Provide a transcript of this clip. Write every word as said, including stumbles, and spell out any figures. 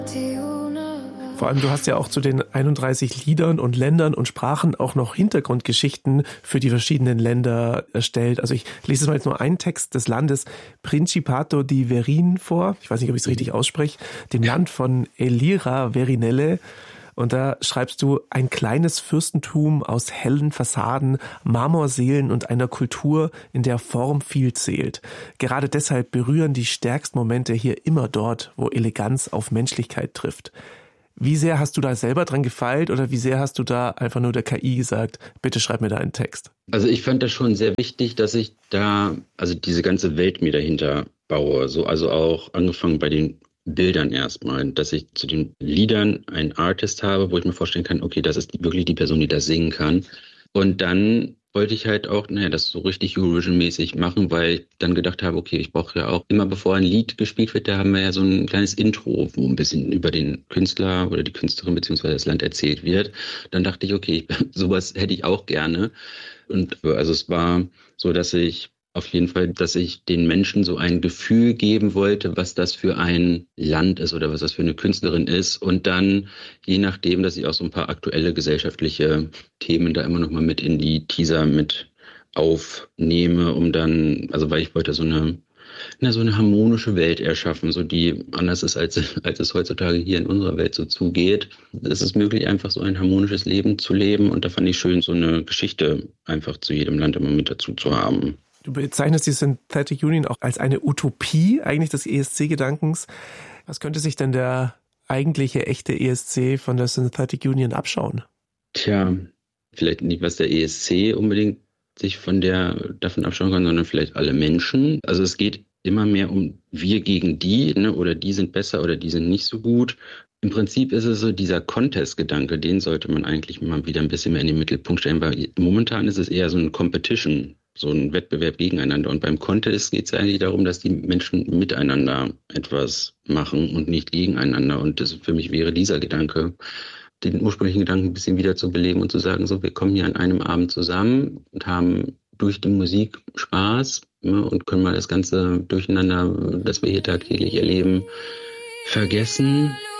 Vor allem, du hast ja auch zu den einunddreißig Liedern und Ländern und Sprachen auch noch Hintergrundgeschichten für die verschiedenen Länder erstellt. Also ich lese mal jetzt nur einen Text des Landes Principato di Verin vor. Ich weiß nicht, ob ich es richtig ausspreche. Dem Land von Elira Verinelle. Und da schreibst du, ein kleines Fürstentum aus hellen Fassaden, Marmorsälen und einer Kultur, in der Form viel zählt. Gerade deshalb berühren die stärksten Momente hier immer dort, wo Eleganz auf Menschlichkeit trifft. Wie sehr hast du da selber dran gefeilt oder wie sehr hast du da einfach nur der K I gesagt, bitte schreib mir da einen Text? Also ich fand das schon sehr wichtig, dass ich da, also diese ganze Welt mir dahinter baue. So, also auch angefangen bei den Bildern erstmal, dass ich zu den Liedern einen Artist habe, wo ich mir vorstellen kann, okay, das ist wirklich die Person, die das singen kann. Und dann wollte ich halt auch, naja, das so richtig Eurovision-mäßig machen, weil ich dann gedacht habe, okay, ich brauche ja auch immer, bevor ein Lied gespielt wird, da haben wir ja so ein kleines Intro, wo ein bisschen über den Künstler oder die Künstlerin beziehungsweise das Land erzählt wird. Dann dachte ich, okay, sowas hätte ich auch gerne. Und also es war so, dass ich auf jeden Fall, dass ich den Menschen so ein Gefühl geben wollte, was das für ein Land ist oder was das für eine Künstlerin ist. Und dann, je nachdem, dass ich auch so ein paar aktuelle gesellschaftliche Themen da immer noch mal mit in die Teaser mit aufnehme, um dann, also weil ich wollte so eine, na, so eine harmonische Welt erschaffen, so die anders ist, als, als es heutzutage hier in unserer Welt so zugeht. Es ist möglich, einfach so ein harmonisches Leben zu leben. Und da fand ich schön, so eine Geschichte einfach zu jedem Land immer mit dazu zu haben. Du bezeichnest die Synthetic Union auch als eine Utopie eigentlich des E S C-Gedankens. Was könnte sich denn der eigentliche, echte E S C von der Synthetic Union abschauen? Tja, vielleicht nicht, was der E S C unbedingt sich von der davon abschauen kann, sondern vielleicht alle Menschen. Also es geht immer mehr um wir gegen die, ne, oder die sind besser oder die sind nicht so gut. Im Prinzip ist es so, dieser Contest-Gedanke, den sollte man eigentlich mal wieder ein bisschen mehr in den Mittelpunkt stellen, weil momentan ist es eher so ein Competition, so ein Wettbewerb gegeneinander. Und beim Contest geht es eigentlich darum, dass die Menschen miteinander etwas machen und nicht gegeneinander. Und das für mich wäre dieser Gedanke, den ursprünglichen Gedanken ein bisschen wieder zu beleben und zu sagen, so, wir kommen hier an einem Abend zusammen und haben durch die Musik Spaß, ne, und können mal das ganze Durcheinander, das wir hier tagtäglich erleben, vergessen